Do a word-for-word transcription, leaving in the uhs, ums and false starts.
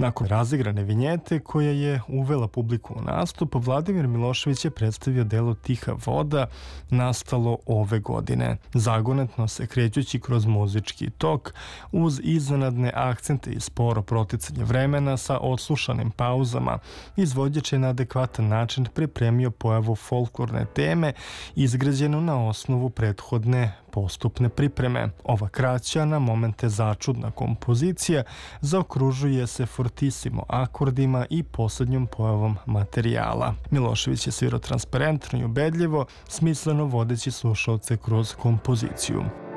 Nakon razigrane vinjete koja je uvela publiku u nastup, Vladimir Milošević je predstavio delo Tiha voda, nastalo ove godine. Zagonetno se krećući kroz muzički tok, uz iznenadne akcente i sporo proticanje vremena sa odslušanim pauzama, izvođač je na adekvatan način pripremio pojavu folklorne teme izgrađenu na osnovu prethodne postupne pripreme. Ova kraća, na momente začudna kompozicija, zaokružuje se fortissimo akordima i poslednjom pojavom materijala. Milošević je svirao transparentno i ubedljivo, smisleno vodeći slušaoce kroz kompoziciju.